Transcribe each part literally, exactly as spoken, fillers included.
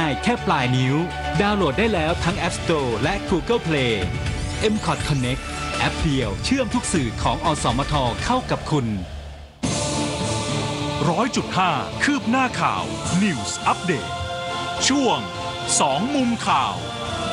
ายแค่ปลายนิ้วดาวน์โหลดได้แล้วทั้ง App Store และ Google Play เอ็ม คอท Connect แอปเดียวเชื่อมทุกสื่อของอสมทเข้ากับคุณร้อยจุดห้าคืบหน้าข่าว News Update ช่วงสองมุมข่าว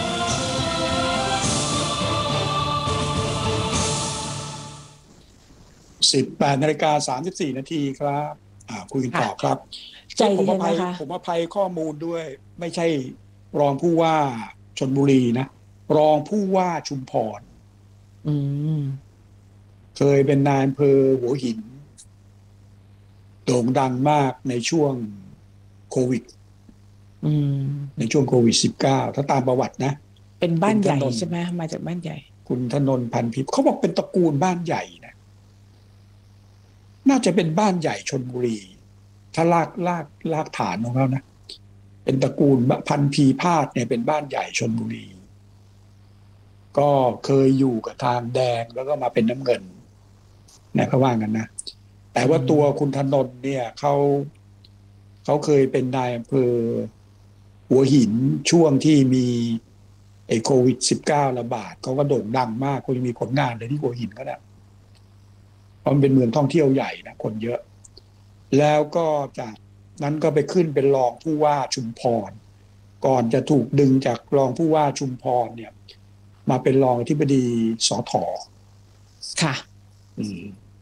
สิบแปดนาฬิกาสามสิบสี่นาทีครับอ่าคุยกันต่อครับใจเย็นผมอภัยนะคะผมอภัยข้อมูลด้วยไม่ใช่รองผู้ว่าชลบุรีนะรองผู้ว่าชุมพรอืมเคยเป็นนายอำเภอหัวหินโด่งดังมากในช่วงโควิดอืมในช่วงโควิด สิบเก้า ถ้าตามประวัตินะเป็นบ้านใหญ่คุณธนนท์ใช่ไหมมาจากบ้านใหญ่คุณธนนท์พันธุ์พิพย์เขาบอกเป็นตระกูลบ้านใหญ่นะน่าจะเป็นบ้านใหญ่ชลบุรี ถ้าลากลากลากฐานของเขานะเป็นตระกูลพันธุ์พีพาดเนี่ยเป็นบ้านใหญ่ชลบุรี ก็เคยอยู่กับทางแดงแล้วก็มาเป็นน้ำเงินนะเขาว่ากันนะแต่ว่าตัวคุณธนนท์เนี่ยเขาเขาเคยเป็นนายอำเภอหัวหินช่วงที่มีไอ้โควิด สิบเก้า ระบาดเขาก็โด่งดังมากเขายังมีผลงานเลยที่หัวหินก็ได้เพราะมันเป็นเมืองท่องเที่ยวใหญ่นะคนเยอะแล้วก็จากนั้นก็ไปขึ้นเป็นรองผู้ว่าชุมพรก่อนจะถูกดึงจากรองผู้ว่าชุมพรเนี่ยมาเป็นรองอธิบดีสท. ค่ะอืม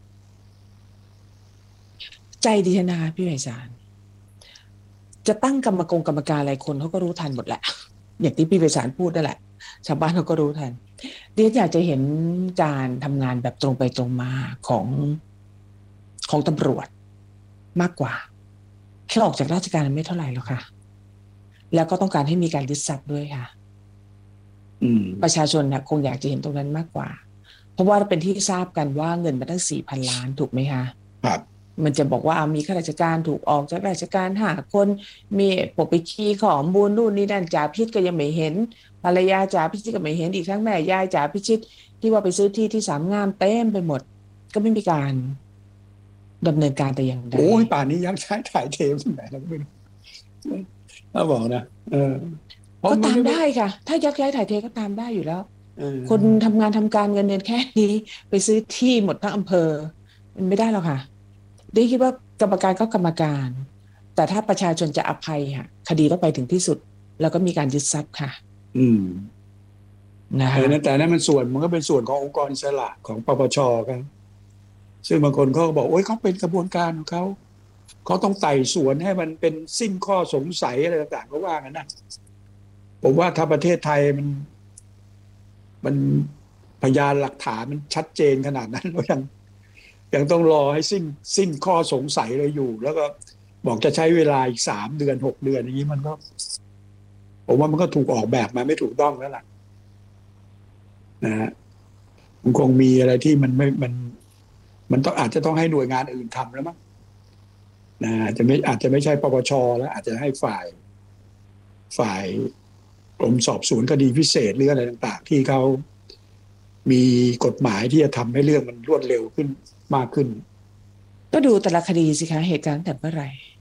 ใจดีนะคะพี่ไพศาลจะตั้งกรรมกรกรรมการอะไรคนเขาก็รู้ทันหมดแหละ อย่างที่พี่ไพศาลพูดนั่นแหละชาวบ้านเขาก็รู้ทันเดี๋ยวอยากจะเห็นการทำงานแบบตรงไปตรงมาของของตำรวจมากกว่าแค่ออกจากราชการไม่เท่าไหร่หรอกค่ะแล้วก็ต้องการให้มีการยึดทรัพย์ด้วยค่ะอืมประชาชนนะคงอยากจะเห็นตรงนั้นมากกว่าเพราะว่าเป็นที่ทราบกันว่าเงินมาตั้งสี่พันล้านถูกไหมคะครับมันจะบอกว่ามีข้าราชการถูกออกจากราชการห้าคนมีปกปิคีข้อมูลนู่นนี่นั่นจ่าพิชิตก็ยังไม่เห็นภรรยาจ่าพิชิตก็ไม่เห็นอีกทั้งแม่ยายจ่าพิชิตที่ว่าไปซื้อที่ที่สามงามเต็มไปหมดก็ไม่มีการดำเนินการแต่อย่างใดโอ้ยป่านนี้ยักษ์ใช้ถ่ายเทปที่ไหนแล้วก็ไม่รู้ถ้าบอกนะเออก็ตามได้ค่ะถ้ายักย้ายถ่ายเทก็ตามได้อยู่แล้วเออคนทำงานทำการเงินเดือนแค่นี้ไปซื้อที่หมดทั้งอำเภอมันไม่ได้หรอกค่ะได้คิดว่ากรรมการก็กรรมการ แต่ถ้าประชาชนจะอภัยค่ะคดีต้องไปถึงที่สุดแล้วก็มีการยึดทรัพย์ค่ะอืมนะคะเออแต่นั้นมันส่วนมันก็เป็นส่วนขององค์กรอิสระของปปชกันซึ่งบางคนเขาก็บอกโอ้ยเขาเป็นกระบวนการของเขาเขาต้องไต่สวนให้มันเป็นสิ้นข้อสงสัยอะไรต่างๆก็ว่ากันนะผมว่าถ้าประเทศไทยมันมันพยานหลักฐานมันชัดเจนขนาดนั้นก็ยังยังต้องรอให้สิ้นสิ้นข้อสงสัยเลยอยู่ แล้วก็บอกจะใช้เวลาอีกสามเดือนหกเดือนอย่างนี้มันก็ผมว่ามันก็ถูกออกแบบมาไม่ถูกต้องแล้วล่ะนะฮะมันคงมีอะไรที่มันไม่มันมันต้องอาจจะต้องให้หน่วยงานอื่นทำแล้วมั้งนะอาจจะไม่อาจจะไม่ใช่ปปชแล้วอาจจะให้ฝ่ายฝ่ายกรมสอบสวนคดีพิเศษหรืออะไรต่างๆที่เขามีกฎหมายที่จะทำให้เรื่องมันรวดเร็วขึ้นมากขึ้นก็ดูแต่ละคดีสิคะเหตุการณ์แต่เมื่อไหร่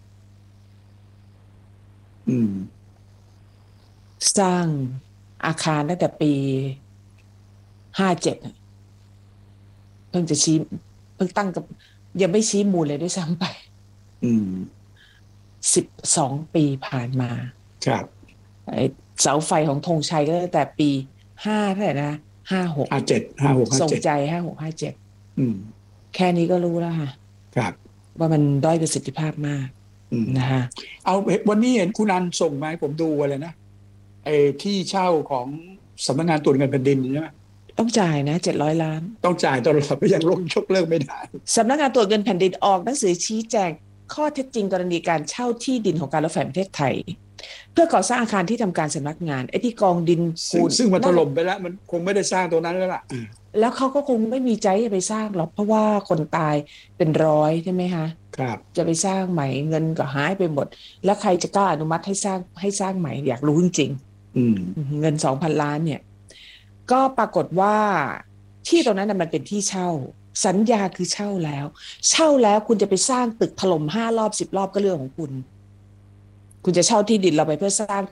อืมสร้างอาคารตั้งแต่ปีห้าเจ็ดเพิ่งจะชี้เพิ่งตั้งกับยังไม่ชี้มูลเลยด้วยซ้ำไปอืมสิบสองปีผ่านมาครับไอ้เสาไฟของธงชัยก็ตั้งแต่ปีห้าเท่าไหร่นะห้าหกห้าเจ็ดห้าหกห้าส่งเจ็ดใจห้าหกห้าเจ็ดอืมแค่นี้ก็รู้แล้วค่ะครับว่ามันด้อยประสิทธิภาพมากอืมนะคะเอาวันนี้เห็นคุณนันส่งมาให้ผมดูอะไรนะไอ้ที่เช่าของสำนักงานตรวจเงินแผ่นดินใช่ไหมต้องจ่ายนะเจ็ดร้อยล้านต้องจ่ายตลอดไม่ยังลงยกเลิกไม่ได้สำนักงานตรวจเงินแผ่นดินออกหนังสือชี้แจงข้อเท็จจริงกรณีการเช่าที่ดินของการรถไฟแห่งประเทศไทย เพื่อก่อสร้างอาคารที่ทำการสำนักงานไอ้ที่กองดินซึ่งปูนซึ่งมันถล่มไปแล้ว มันคงไม่ได้สร้างตัวนั้นแล้วล่ะแล้วเขาก็คงไม่มีใจจะไปสร้างหรอกเพราะว่าคนตายเป็นร้อยใช่ไหมคะครับจะไปสร้างใหม่เงินก็หายไปหมด แล้วใครจะกล้าอนุมัติให้สร้างให้สร้างใหม่อยากรู้จริงอืมๆเงิน สองพัน ล้านเนี่ยก็ปรากฏว่าที่ตรงนั้นน่ะมันเป็นที่เช่า สัญญาคือเช่าแล้ว เช่าแล้วคุณจะไปสร้างตึกถล่มห้ารอบสิบรอบก็เรื่องของคุณ คุณจะเช่าที่ดินเราไปเพื่อสร้าง